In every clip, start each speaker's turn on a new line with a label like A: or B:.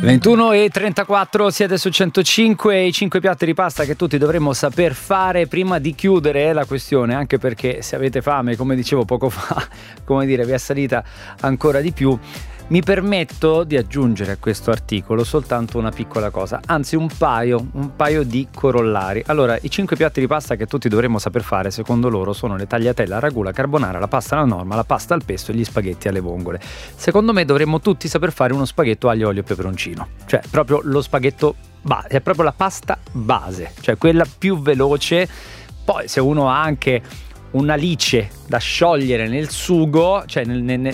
A: 21:34, siete su 105, i 5 piatti di pasta che tutti dovremmo saper fare prima di chiudere la questione, anche perché se avete fame, come dicevo poco fa, come dire, vi è salita ancora di più. Mi permetto di aggiungere a questo articolo soltanto una piccola cosa, anzi un paio di corollari. Allora, i 5 piatti di pasta che tutti dovremmo saper fare, secondo loro, sono le tagliatelle, la ragù, la carbonara, la pasta alla norma, la pasta al pesto e gli spaghetti alle vongole. Secondo me dovremmo tutti saper fare uno spaghetto aglio, olio e peperoncino, cioè proprio lo spaghetto base, è proprio la pasta base, cioè quella più veloce. Poi se uno ha anche un'alice da sciogliere nel sugo, cioè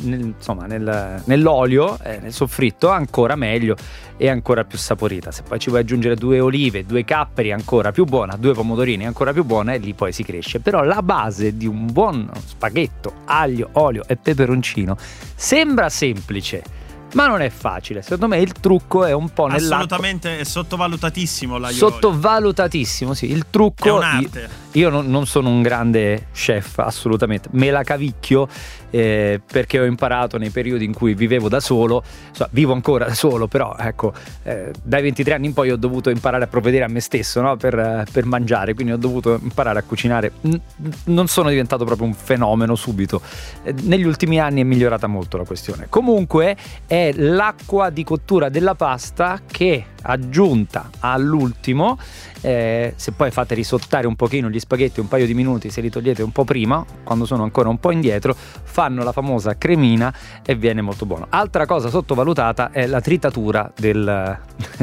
A: nell'olio, nel soffritto, ancora meglio e ancora più saporita. Se poi ci vuoi aggiungere 2 olive, 2 capperi, ancora più buona, 2 pomodorini, ancora più buona, e lì poi si cresce. Però la base di un buon spaghetto aglio, olio e peperoncino sembra semplice, ma non è facile. Secondo me il trucco è un po' nell'acqua.
B: Assolutamente, è sottovalutatissimo l'aglio.
A: Sottovalutatissimo, sì. Il trucco
B: è un'arte.
A: Io non sono un grande chef, assolutamente. Me la cavicchio perché ho imparato nei periodi in cui vivevo da solo. Vivo ancora da solo, però ecco, dai 23 anni in poi ho dovuto imparare a provvedere a me stesso, no? per mangiare, quindi ho dovuto imparare a cucinare. Non sono diventato proprio un fenomeno subito. Negli ultimi anni è migliorata molto la questione. Comunque è l'acqua di cottura della pasta che, aggiunta all'ultimo, se poi fate risottare un pochino gli spaghetti un paio di minuti, se li togliete un po' prima, quando sono ancora un po' indietro, fanno la famosa cremina e viene molto buono. Altra cosa sottovalutata è la tritatura del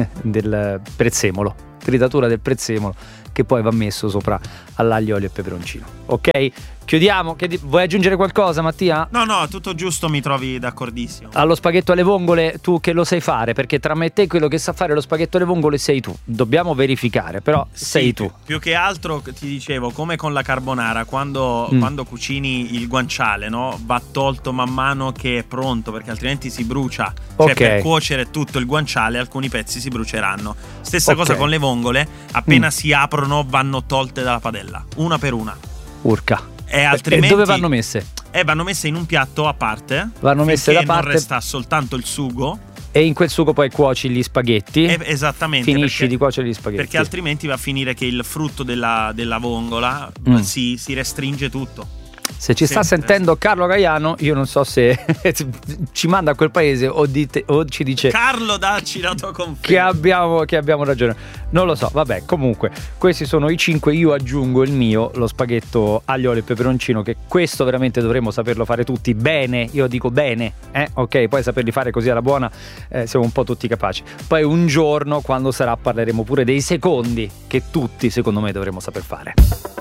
A: prezzemolo. Tritatura del prezzemolo che poi va messo sopra all'aglio, olio e peperoncino. Ok? Chiudiamo. Vuoi aggiungere qualcosa, Mattia?
B: No, tutto giusto, mi trovi d'accordissimo.
A: Allo spaghetto alle vongole tu che lo sai fare, perché tra me e te quello che sa fare lo spaghetto alle vongole sei tu. Dobbiamo verificare, però sei tu.
B: Più che altro ti dicevo, come con la carbonara, quando cucini il guanciale, no? Va tolto man mano che è pronto, perché altrimenti si brucia. Cioè per cuocere tutto il guanciale alcuni pezzi si bruceranno. Stessa cosa con le vongole, appena si aprono vanno tolte dalla padella, una per una.
A: Urca.
B: E altrimenti,
A: dove vanno messe?
B: Vanno messe in un piatto a parte.
A: Vanno messe da parte.
B: Non resta soltanto il sugo.
A: E in quel sugo poi cuoci gli spaghetti.
B: Esattamente.
A: Finisci di cuocere gli spaghetti.
B: Perché altrimenti va a finire che il frutto della vongola si restringe tutto.
A: Se ci sta sentendo Carlo Gaiano, io non so se ci manda a quel paese o ci dice:
B: Carlo, dacci la tua conferma
A: che abbiamo ragione. Non lo so, vabbè, comunque questi sono i 5. Io aggiungo il mio, lo spaghetto aglio, olio e peperoncino, che questo veramente dovremmo saperlo fare tutti bene. Io dico bene, ok, poi saperli fare così alla buona, siamo un po' tutti capaci. Poi un giorno, quando sarà, parleremo pure dei secondi che tutti, secondo me, dovremmo saper fare.